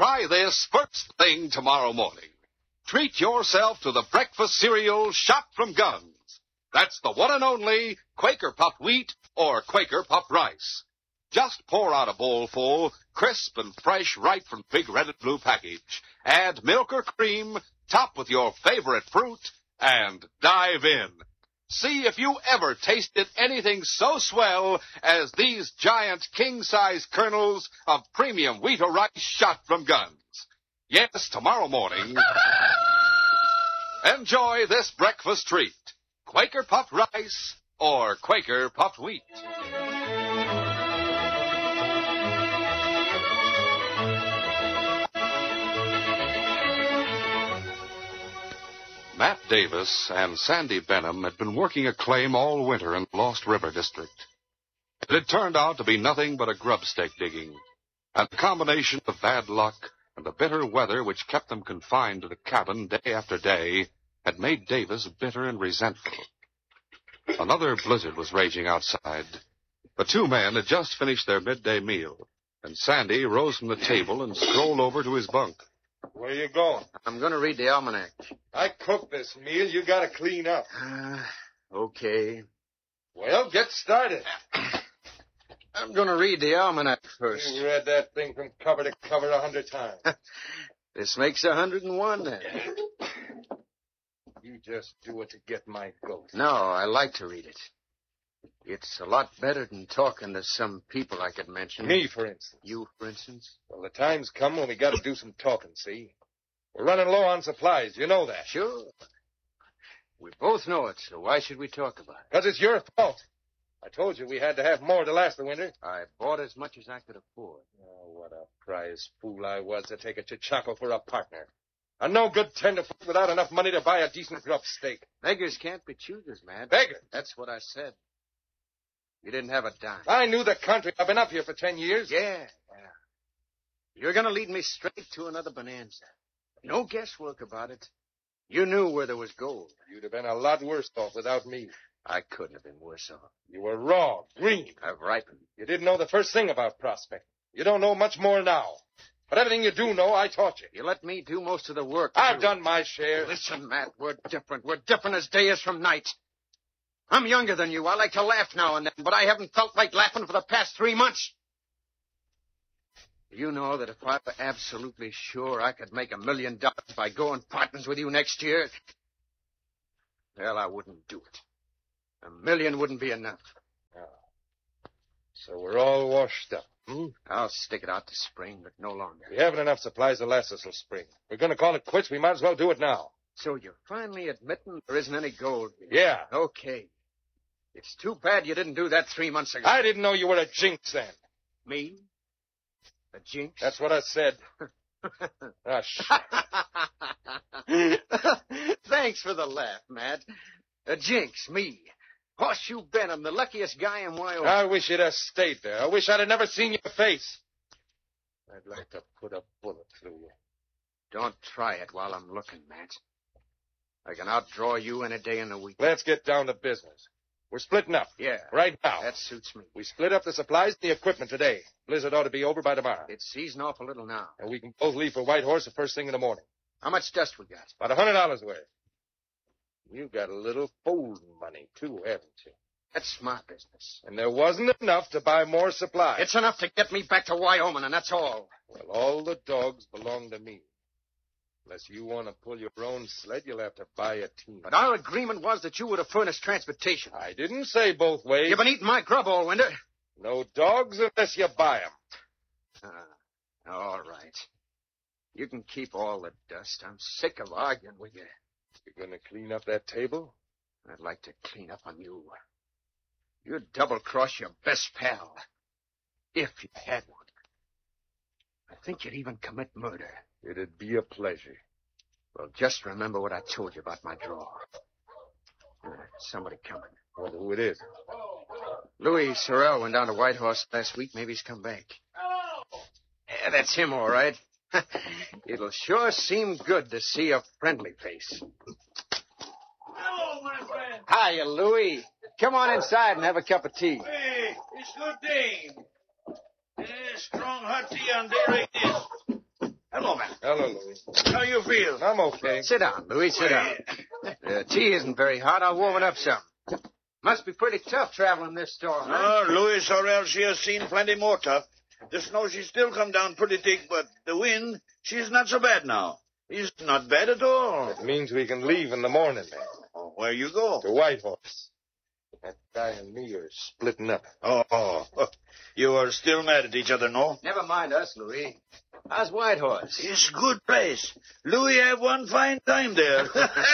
try this first thing tomorrow morning. Treat yourself to the breakfast cereal shot from Guns. That's the one and only Quaker Puffed Wheat or Quaker Puffed Rice. Just pour out a bowl full, crisp and fresh right from big red and blue package. Add milk or cream, top with your favorite fruit, and dive in. See if you ever tasted anything so swell as these giant king-size kernels of premium wheat or rice shot from Guns. Yes, tomorrow morning, enjoy this breakfast treat. Quaker Puffed Rice or Quaker Puffed Wheat. Matt Davis and Sandy Benham had been working a claim all winter in the Lost River District. It had turned out to be nothing but a grub stake digging, and the combination of bad luck and the bitter weather which kept them confined to the cabin day after day had made Davis bitter and resentful. Another blizzard was raging outside. The two men had just finished their midday meal, and Sandy rose from the table and strolled over to his bunk. Where you going? I'm going to read the almanac. I cooked this meal. You got to clean up. Okay. Well, get started. I'm going to read the almanac first. You read that thing from cover to cover 100 times. This makes 101 then. You just do it to get my goat. No, I like to read it. It's a lot better than talking to some people I could mention. Me, for instance. You, for instance? Well, the time's come when we got to do some talking, see? We're running low on supplies. You know that. Sure. We both know it, so why should we talk about it? Because it's your fault. I told you we had to have more to last the winter. I bought as much as I could afford. Oh, what a prize fool I was to take a Chachaco for a partner. A no-good tenderfoot without enough money to buy a decent grub steak. Beggars can't be choosers, man. Beggars? That's what I said. You didn't have a dime. I knew the country. I've been up here for 10 years. Yeah. You're going to lead me straight to another bonanza. No guesswork about it. You knew where there was gold. You'd have been a lot worse off without me. I couldn't have been worse off. You were raw, green. I've ripened. You didn't know the first thing about prospecting. You don't know much more now. But everything you do know, I taught you. You let me do most of the work. I've done my share. Listen, Matt, we're different. We're different as day is from night. I'm younger than you. I like to laugh now and then, but I haven't felt like laughing for the past 3 months. You know that if I were absolutely sure I could make $1 million by going partners with you next year, well, I wouldn't do it. $1 million wouldn't be enough. Oh. So we're all washed up. I'll stick it out to spring, but no longer. We haven't enough supplies to last us till spring. We're going to call it quits. We might as well do it now. So you're finally admitting there isn't any gold here? Yeah. Okay. It's too bad you didn't do that 3 months ago. I didn't know you were a jinx then. Me? A jinx? That's what I said. Shit. Thanks for the laugh, Matt. A jinx, me. Horseshoe Benham, the luckiest guy in Wyoming. I wish you'd have stayed there. I wish I'd have never seen your face. I'd like to put a bullet through you. Don't try it while I'm looking, Matt. I can outdraw you any day in the week. Let's get down to business. We're splitting up. Yeah. Right now. That suits me. We split up the supplies and the equipment today. Blizzard ought to be over by tomorrow. It's easing off a little now. And we can both leave for Whitehorse the first thing in the morning. How much dust we got? About $100 worth. You've got a little folding money, too, haven't you? That's my business. And there wasn't enough to buy more supplies. It's enough to get me back to Wyoming, and that's all. Well, all the dogs belong to me. Unless you want to pull your own sled, you'll have to buy a team. But our agreement was that you would have furnished transportation. I didn't say both ways. You've been eating my grub all winter. No dogs unless you buy them. All right. You can keep all the dust. I'm sick of arguing with you. You're going to clean up that table? I'd like to clean up on you. You'd double-cross your best pal. If you had one. I think you'd even commit murder. It'd be a pleasure. Well, just remember what I told you about my draw. Somebody coming. Wonder who it is. Louis Sorrell went down to Whitehorse last week. Maybe he's come back. Yeah, that's him, all right. It'll sure seem good to see a friendly face. Hello, my friend. Hiya, Louis. Come on inside and have a cup of tea. Hey, it's good day. Yeah, strong hot tea on day like this. Hello, Louis. How you feel? I'm okay. Sit down, Louis, sit down. The tea isn't very hot. I'll warm it up some. Must be pretty tough traveling this storm, huh? Oh, Louis Sorrell, she has seen plenty more tough. The snow, she still come down pretty thick, but the wind, she's not so bad now. He's not bad at all. It means we can leave in the morning, man. Oh, where you go? To Whitehorse. That guy and me are splitting up. Oh, you are still mad at each other, no? Never mind us, Louis. How's Whitehorse? It's a good place. Louis have one fine time there.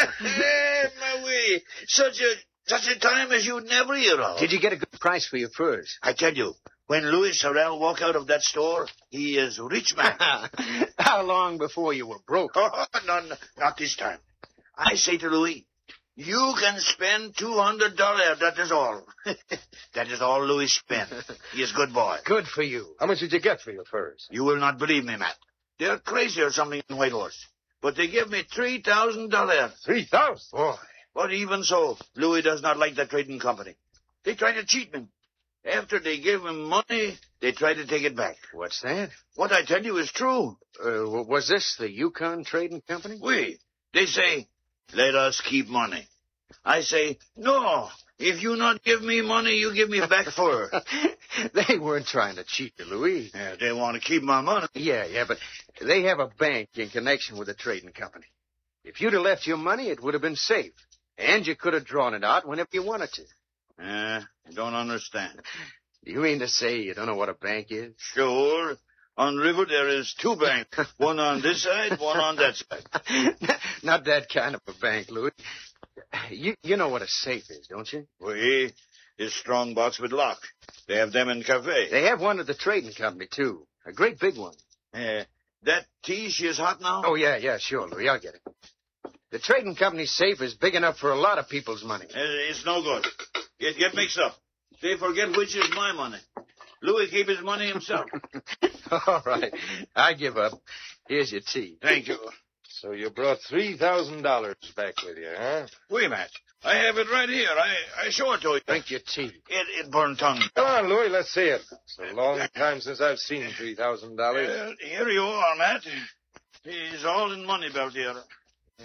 My way. Such a time as you'd never hear of. Did you get a good price for your furs? I tell you, when Louis Sorrell walk out of that store, he is a rich man. How long before you were broke? Oh, no, not this time. I say to Louis, you can spend $200. That is all. That is all Louis spent. He is a good boy. Good for you. How much did you get for your furs? You will not believe me, Matt. They're crazy or something in Whitehorse. But they give me $3,000. $3,000? Boy. But even so, Louis does not like that trading company. They try to cheat me. After they give him money, they try to take it back. What's that? What I tell you is true. Was this the Yukon Trading Company? They say, let us keep money. I say, no. If you not give me money, you give me back fur. They weren't trying to cheat you, Louis. Yeah, they want to keep my money. Yeah, but they have a bank in connection with the trading company. If you'd have left your money, it would have been safe. And you could have drawn it out whenever you wanted to. I don't understand. You mean to say you don't know what a bank is? Sure. On river, there is two banks. One on this side, one on that side. Not that kind of a bank, Louis. You know what a safe is, don't you? Is strong box with lock. They have them in cafe. They have one at the trading company, too. A great big one. That tea, she is hot now? Oh, yeah, sure, Louis. I'll get it. The trading company's safe is big enough for a lot of people's money. It's no good. Get mixed up. They forget which is my money. Louis keep his money himself. All right. I give up. Here's your tea. Thank you. So you brought $3,000 back with you, huh? Wait, Matt. I have it right here. I show it to you. Drink your tea. It burned tongue. Come on, Louis, let's see it. It's a long time since I've seen $3,000. Here you are, Matt. He's all in money belt here. Yeah.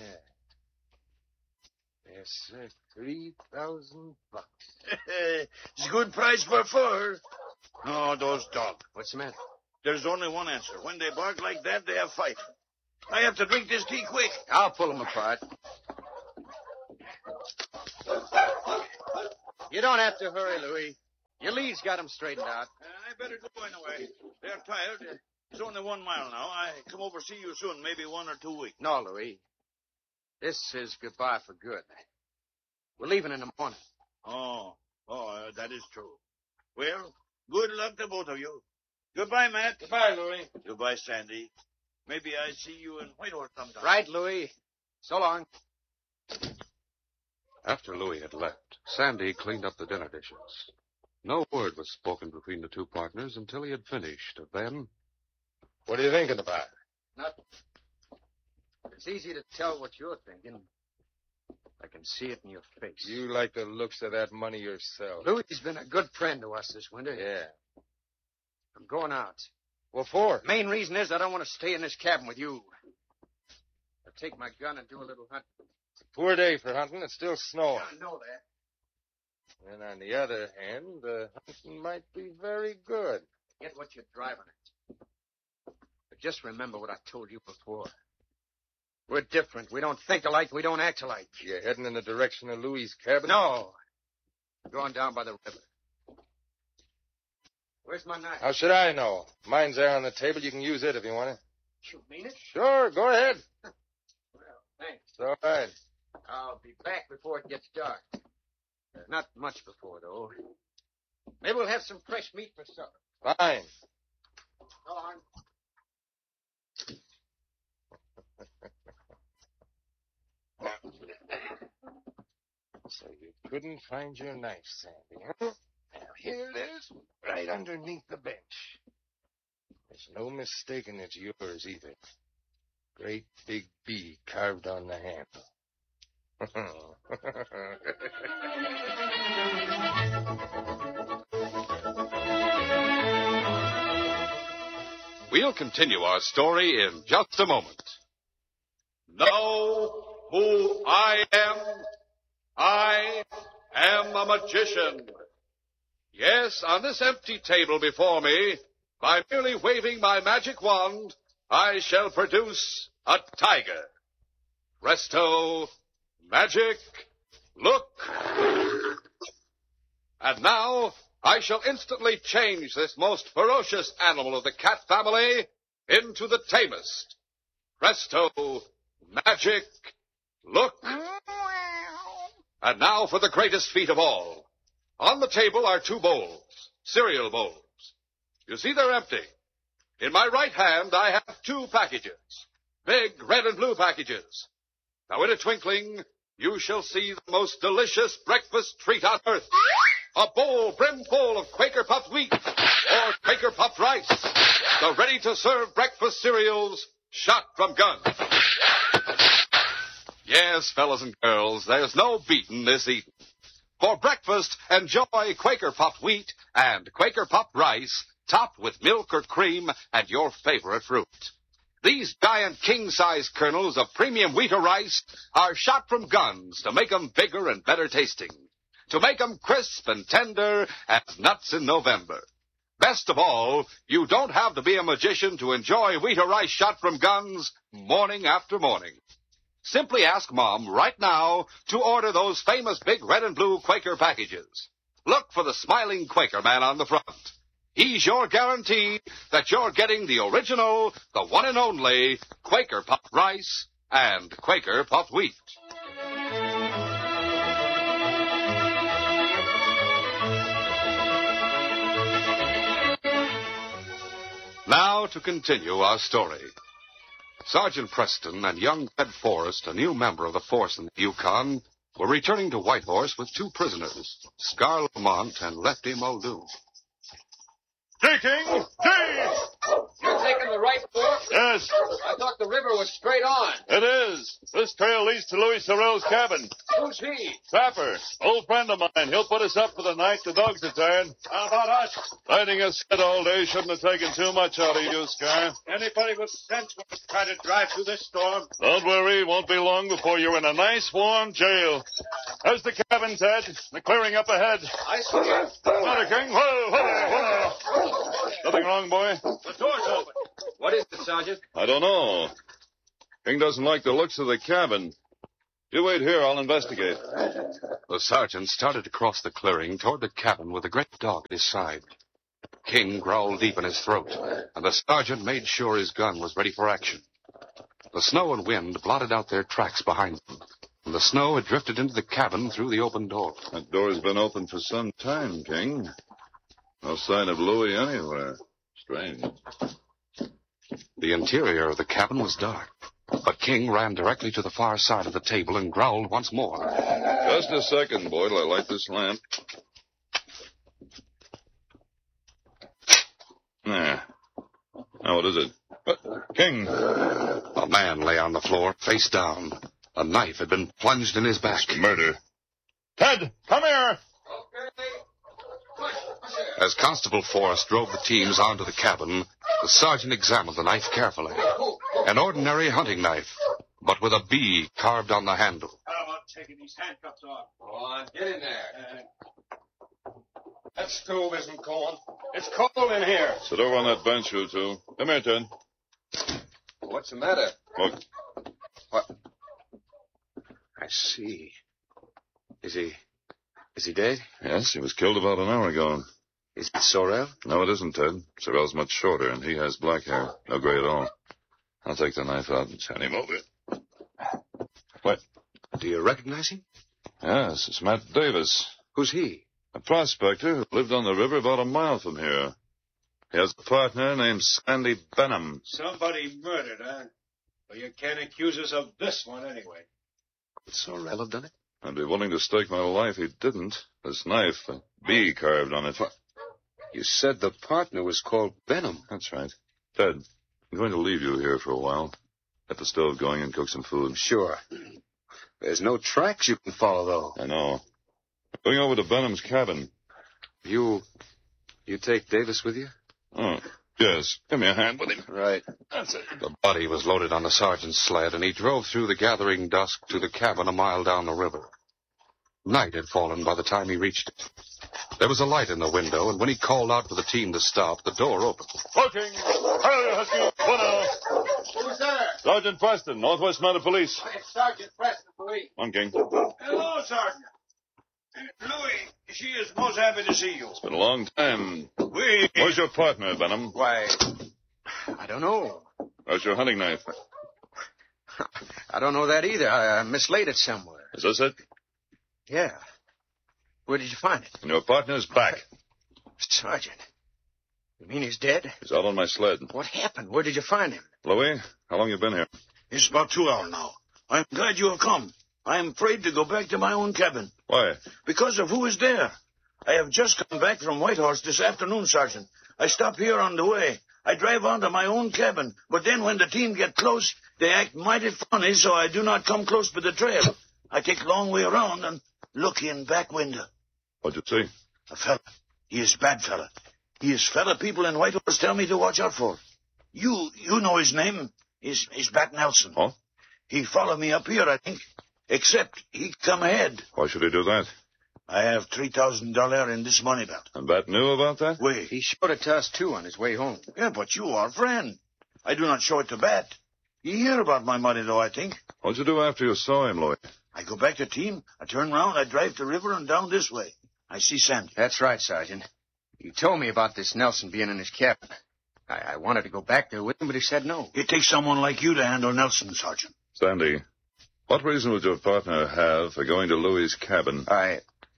Yes, sir. $3,000. It's a good price for fur. No, those dogs. What's the matter? There's only one answer. When they bark like that, they have fight. I have to drink this tea quick. I'll pull them apart. You don't have to hurry, Louis. Your lead's got them straightened out. I better go anyway. They're tired. It's only 1 mile now. I come over to see you soon, maybe 1 or 2 weeks. No, Louis. This is goodbye for good. We're leaving in the morning. Oh, that is true. Well, good luck to both of you. Goodbye, Matt. Goodbye, Louis. Goodbye, Sandy. Maybe I see you in Whitehorse sometime. Right, Louis. So long. After Louis had left, Sandy cleaned up the dinner dishes. No word was spoken between the two partners until he had finished. Then, What are you thinking about? Nothing. It's easy to tell what you're thinking. I can see it in your face. You like the looks of that money yourself. Louis's been a good friend to us this winter. Yeah. I'm going out. What for? Main reason is I don't want to stay in this cabin with you. I'll take my gun and do a little hunting. It's a poor day for hunting. It's still snowing. I know that. And on the other hand, the hunting might be very good. Get what you're driving at. But just remember what I told you before. We're different. We don't think alike. We don't act alike. You're heading in the direction of Louis's cabin? No. Going down by the river. Where's my knife? How should I know? Mine's there on the table. You can use it if you want it. You mean it? Sure, go ahead. Well, thanks. It's all right. I'll be back before it gets dark. Not much before, though. Maybe we'll have some fresh meat for supper. Fine. Go on. So you couldn't find your knife, Sandy, huh? Now, here it is, right underneath the bench. There's no mistaking it's yours, either. Great big B carved on the handle. We'll continue our story in just a moment. Know who I am? I am a magician. Yes, on this empty table before me, by merely waving my magic wand, I shall produce a tiger. Presto, magic, look. And now, I shall instantly change this most ferocious animal of the cat family into the tamest. Presto, magic, look. And now for the greatest feat of all. On the table are 2 bowls, cereal bowls. You see they're empty. In my right hand, I have 2 packages, big red and blue packages. Now, in a twinkling, you shall see the most delicious breakfast treat on earth. A bowl brimful of Quaker puffed wheat or Quaker puffed rice. The ready-to-serve breakfast cereals shot from guns. Yes, fellas and girls, there's no beating this eating. For breakfast, enjoy Quaker puffed wheat and Quaker puffed rice topped with milk or cream and your favorite fruit. These giant king-size kernels of premium wheat or rice are shot from guns to make 'em bigger and better tasting, to make 'em crisp and tender as nuts in November. Best of all, you don't have to be a magician to enjoy wheat or rice shot from guns morning after morning. Simply ask Mom right now to order those famous big red and blue Quaker packages. Look for the smiling Quaker man on the front. He's your guarantee that you're getting the original, the one and only Quaker puffed rice and Quaker puffed wheat. Now to continue our story. Sergeant Preston and young Ted Forrest, a new member of the force in the Yukon, were returning to Whitehorse with 2 prisoners, Scar Lamont and Lefty Muldoon. King! You're taking the right course? Yes, I thought the river was straight on. it is. This trail leads to Louis Sorrell's cabin. Who's he? Trapper, old friend of mine. He'll put us up for the night. The dogs are tired. How about us? Riding a sled all day shouldn't have taken too much out of you, Scar. Anybody with sense will try to drive through this storm. Don't worry, it won't be long before you're in a nice warm jail. There's the cabin, Ted. The clearing up ahead. I see you. Not a King. Whoa, whoa, whoa. Nothing wrong, boy? The door's open. What is it, Sergeant? I don't know. King doesn't like the looks of the cabin. You wait here, I'll investigate. The sergeant started to cross the clearing toward the cabin with the great dog at his side. King growled deep in his throat, and the sergeant made sure his gun was ready for action. The snow and wind blotted out their tracks behind them, and the snow had drifted into the cabin through the open door. That door's been open for some time, King. No sign of Louis anywhere. Strange. The interior of the cabin was dark, but King ran directly to the far side of the table and growled once more. Just a second, boy, till I light this lamp. There. Now, what is it? King. A man lay on the floor, face down. A knife had been plunged in his back. Murder. Ted, come here! As Constable Forrest drove the teams onto the cabin, the sergeant examined the knife carefully. An ordinary hunting knife, but with a B carved on the handle. How about taking these handcuffs off? Go on, get in there. That stove isn't cold. It's cold in here. Sit over on that bench, you two. Come here, Ted. What's the matter? Look, What? I see. Is he dead? yes, he was killed about an hour ago. Is it Sorrell? No, it isn't, Ted. Sorrell's much shorter, and he has black hair. No gray at all. I'll take the knife out and hand him over. What? Do you recognize him? Yes, it's Matt Davis. Who's he? A prospector who lived on the river about a mile from here. He has a partner named Sandy Benham. Somebody murdered, huh? Well, you can't accuse us of this one anyway. Would Sorrell have done it? I'd be willing to stake my life he didn't. This knife, a B carved on it. You said the partner was called Benham. That's right. Ted, I'm going to leave you here for a while. Get the stove going and cook some food. Sure. There's no tracks you can follow, though. I know. Going over to Benham's cabin. You take Davis with you? Oh, Yes. Give me a hand with him. Right. That's it. The body was loaded on the sergeant's sled, and he drove through the gathering dusk to the cabin a mile down the river. Night had fallen by the time he reached it. There was a light in the window, and when he called out for the team to stop, the door opened. Looking. Hurry, Husky. What now? Who's there? Sergeant Preston, Northwest Mounted Police. It's Sergeant Preston, police. On, King. Hello, Sergeant. Louis, she is most happy to see you. It's been a long time. We... Where's your partner, Benham? Why, I don't know. Where's your hunting knife? I don't know that either. I mislaid it somewhere. Is this it? Yeah. Where did you find it? And your partner's back. Sergeant. You mean he's dead? He's out on my sled. What happened? Where did you find him? Louis, how long you been here? It's about 2 hours now. I'm glad you have come. I am afraid to go back to my own cabin. Why? Because of who is there. I have just come back from Whitehorse this afternoon, Sergeant. I stop here on the way. I drive on to my own cabin. But then when the team get close, they act mighty funny, so I do not come close to the trail. I take a long way around and look in back window. What'd you see? A fella. He is bad fella. He is fella people in Whitehorse tell me to watch out for. You know his name. He's Bat Nelson. Oh? He followed me up here, I think. Except he come ahead. Why should he do that? I have $3,000 in this money belt. And Bat knew about that? Wait. He showed it to us, too, on his way home. Yeah, but you are a friend. I do not show it to Bat. You hear about my money, though, I think. What'd you do after you saw him, Louis? I go back to team. I turn around. I drive to river and down this way. I see Sandy. That's right, Sergeant. He told me about this Nelson being in his cabin. I wanted to go back there with him, but he said no. It takes someone like you to handle Nelson, Sergeant. Sandy, what reason would your partner have for going to Louis's cabin? I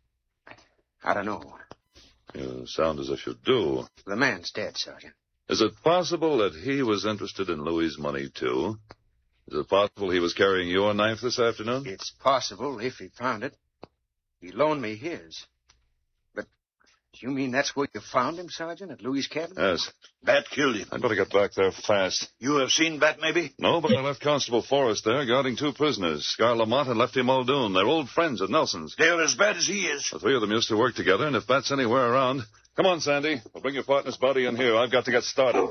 don't know. You sound as if you do. The man's dead, Sergeant. Is it possible that he was interested in Louis's money, too? Is it possible he was carrying your knife this afternoon? It's possible, if he found it. He loaned me his. But you mean that's where you found him, Sergeant, at Louis's cabin? Yes. Bat killed him. I'd better get back there fast. You have seen Bat, maybe? No, but I left Constable Forrest there guarding 2 prisoners, Scar Lamont and Lefty Muldoon. They're old friends at Nelson's. They're as bad as he is. The 3 of them used to work together, and if Bat's anywhere around... Come on, Sandy. We'll bring your partner's body in here. I've got to get started.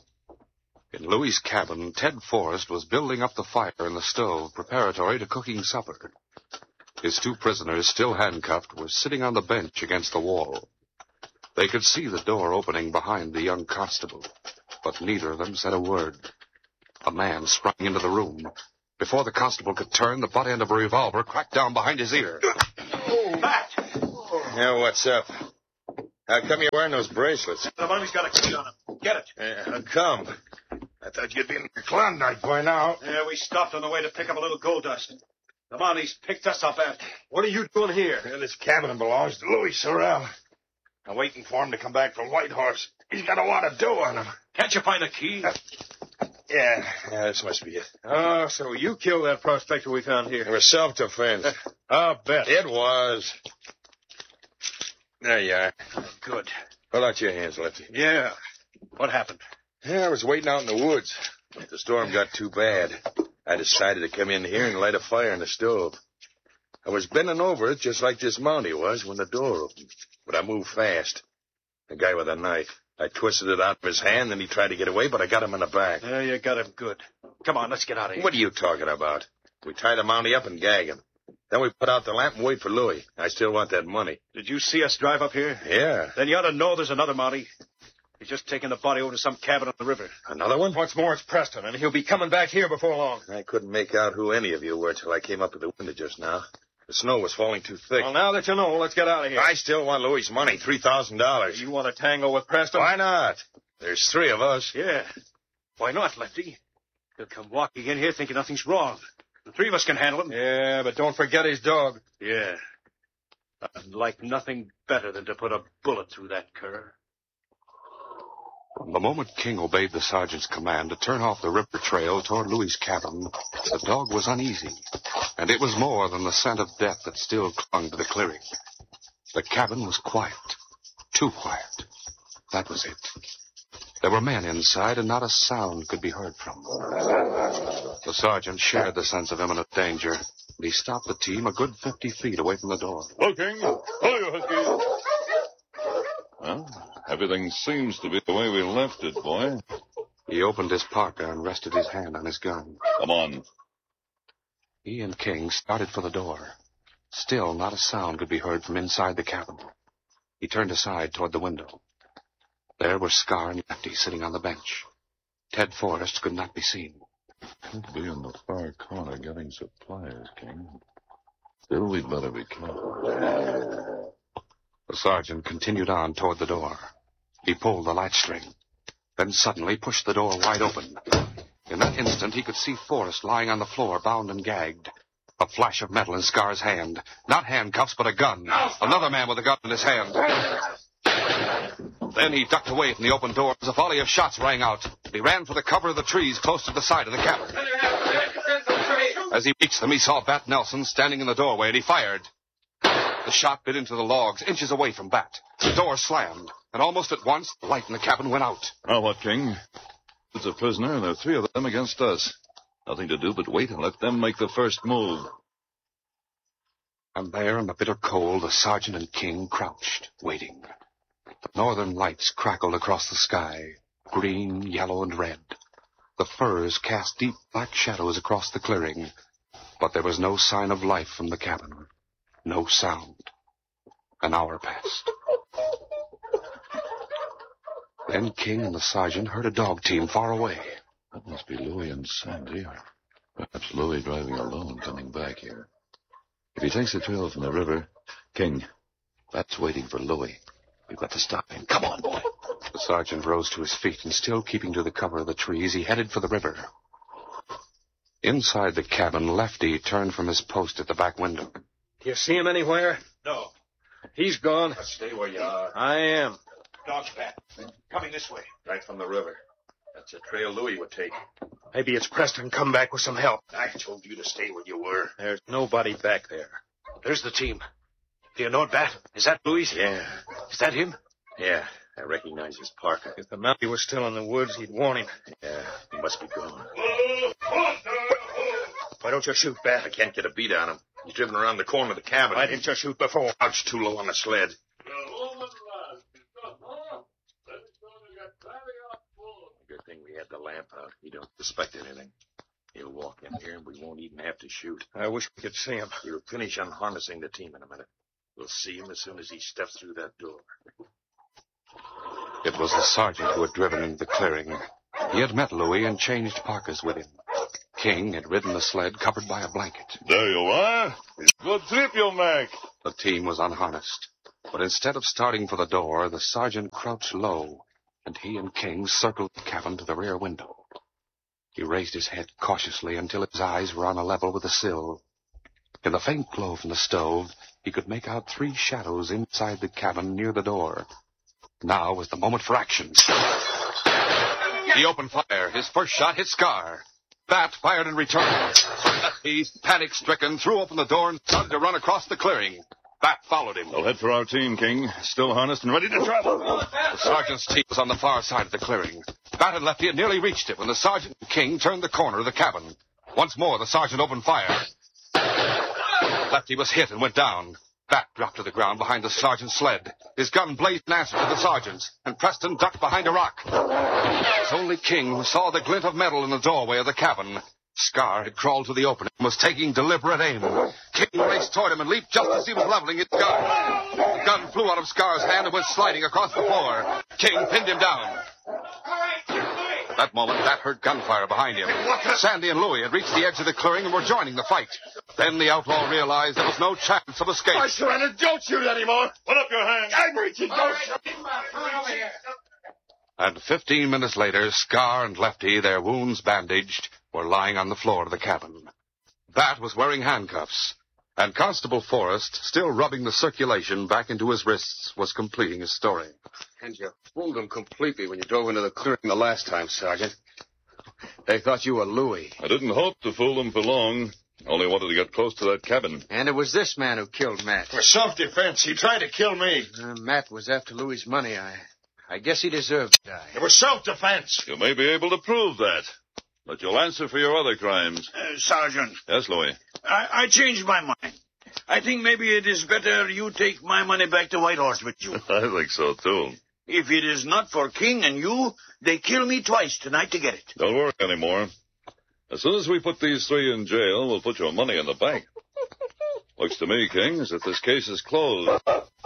In Louis's cabin, Ted Forrest was building up the fire in the stove, preparatory to cooking supper. His 2 prisoners, still handcuffed, were sitting on the bench against the wall. They could see the door opening behind the young constable, but neither of them said a word. A man sprang into the room. Before the constable could turn, the butt end of a revolver cracked down behind his ear. Bat! Yeah, what's up? How come you're wearing those bracelets? The money's got a key on him. Get it. How come? I thought you'd be in Klondike by now. Yeah, we stopped on the way to pick up a little gold dust. The money's picked us up after. What are you doing here? Well, this cabin belongs to Louis Sorrell. I'm waiting for him to come back from Whitehorse. He's got a lot of dough on him. Can't you find a key? Yeah, this must be it. Oh, so you killed that prospector we found here. It was self-defense. I'll bet. It was. There you are. Good. Pull out your hands, Lefty. Yeah. What happened? Yeah, I was waiting out in the woods. The storm got too bad. I decided to come in here and light a fire in the stove. I was bending over it just like this Mountie was when the door opened. But I moved fast. The guy with a knife. I twisted it out of his hand, and he tried to get away, but I got him in the back. Yeah, you got him good. Come on, let's get out of here. What are you talking about? We tie the Mountie up and gag him. Then we put out the lamp and wait for Louis. I still want that money. Did you see us drive up here? Yeah. Then you ought to know there's another Mountie. He's just taking the body over to some cabin on the river. Another one? What's more, it's Preston, and he'll be coming back here before long. I couldn't make out who any of you were till I came up to the window just now. The snow was falling too thick. Well, now that you know, let's get out of here. I still want Louis's money, $3,000. You want to tangle with Preston? Why not? There's 3 of us. Yeah. Why not, Lefty? He'll come walking in here thinking nothing's wrong. The 3 of us can handle him. Yeah, but don't forget his dog. Yeah. I'd like nothing better than to put a bullet through that cur. The moment King obeyed the sergeant's command to turn off the river trail toward Louis's cabin, the dog was uneasy, and it was more than the scent of death that still clung to the clearing. The cabin was quiet. Too quiet. That was it. There were men inside, and not a sound could be heard from them. The sergeant shared the sense of imminent danger, and he stopped the team a good 50 feet away from the door. Looking. Hello, Husky. Well, everything seems to be the way we left it, boy. He opened his parka and rested his hand on his gun. Come on. He and King started for the door. Still, not a sound could be heard from inside the cabin. He turned aside toward the window. There were Scar and Lefty sitting on the bench. Ted Forrest could not be seen. Could be in the far corner getting supplies, King. Still, we'd better be careful. The sergeant continued on toward the door. He pulled the latch string, then suddenly pushed the door wide open. In that instant, he could see Forrest lying on the floor, bound and gagged. A flash of metal in Scar's hand. Not handcuffs, but a gun. Another man with a gun in his hand. Then he ducked away from the open door as a volley of shots rang out. He ran for the cover of the trees close to the side of the cabin. As he reached them, he saw Bat Nelson standing in the doorway, and he fired. The shot bit into the logs, inches away from Bat. The door slammed, and almost at once, the light in the cabin went out. Now what, King? It's a prisoner, and there are 3 of them against us. Nothing to do but wait and let them make the first move. And there, in the bitter cold, the sergeant and King crouched, waiting. The northern lights crackled across the sky, green, yellow, and red. The firs cast deep black shadows across the clearing, but there was no sign of life from the cabin. No sound. An hour passed. Then King and the sergeant heard a dog team far away. That must be Louis and Sandy, or perhaps Louis driving alone coming back here. If he takes the trail from the river, King, that's waiting for Louis. We've got to stop him. Come on, boy. The sergeant rose to his feet, and still keeping to the cover of the trees, he headed for the river. Inside the cabin, Lefty turned from his post at the back window. Do you see him anywhere? No. He's gone. Stay where you are. I am. Dog's back. Coming this way. Right from the river. That's a trail Louis would take. Maybe it's Preston come back with some help. I told you to stay where you were. There's nobody back there. There's the team. Do you know it, Bat? Is that Louis? Yeah. Is that him? Yeah. I recognize his parka. If the Mountie was still in the woods, he'd warn him. Yeah. He must be gone. Why don't you shoot, Bat? I can't get a beat on him. He's driven around the corner of the cabin. Why didn't you shoot before? Crouched too low on the sled. Good thing we had the lamp out. He don't suspect anything. He'll walk in here, and we won't even have to shoot. I wish we could see him. He'll finish unharnessing the team in a minute. We'll see him as soon as he steps through that door. It was the sergeant who had driven into the clearing. He had met Louis and changed parkas with him. King had ridden the sled covered by a blanket. There you are. Good trip you'll make. The team was unharnessed. But instead of starting for the door, the sergeant crouched low, and he and King circled the cabin to the rear window. He raised his head cautiously until his eyes were on a level with the sill. In the faint glow from the stove, he could make out 3 shadows inside the cabin near the door. Now was the moment for action. He opened fire. His first shot hit Scar. Bat fired in return. He, panic-stricken, threw open the door and started to run across the clearing. Bat followed him. I'll head for our team, King. Still harnessed and ready to travel. The sergeant's team was on the far side of the clearing. Bat and Lefty had nearly reached it when the sergeant and King turned the corner of the cabin. Once more, the sergeant opened fire. Lefty was hit and went down. Bat dropped to the ground behind the sergeant's sled. His gun blazed in answer to the sergeant's, and Preston ducked behind a rock. It was only King who saw the glint of metal in the doorway of the cabin. Scar had crawled to the opening and was taking deliberate aim. King raced toward him and leaped just as he was leveling his gun. The gun flew out of Scar's hand and went sliding across the floor. King pinned him down. At that moment, Bat heard gunfire behind him. Sandy and Louis had reached the edge of the clearing and were joining the fight. Then the outlaw realized there was no chance of escape. I surrender. Don't shoot anymore. Put up your hands. I'm reaching. Don't shoot. And 15 minutes later, Scar and Lefty, their wounds bandaged, were lying on the floor of the cabin. Bat was wearing handcuffs, and Constable Forrest, still rubbing the circulation back into his wrists, was completing his story. And you fooled them completely when you drove into the clearing the last time, Sergeant. They thought you were Louis. I didn't hope to fool them for long. Only wanted to get close to that cabin. And it was this man who killed Matt. For self-defense, he tried to kill me. Matt was after Louis' money. I guess he deserved to die. It was self-defense. You may be able to prove that. But you'll answer for your other crimes. Sergeant. Yes, Louis. I changed my mind. I think maybe it is better you take my money back to Whitehorse with you. I think so, too. If it is not for King and you, they kill me twice tonight to get it. Don't worry anymore. As soon as we put these three in jail, we'll put your money in the bank. Looks to me, King, as if this case is closed.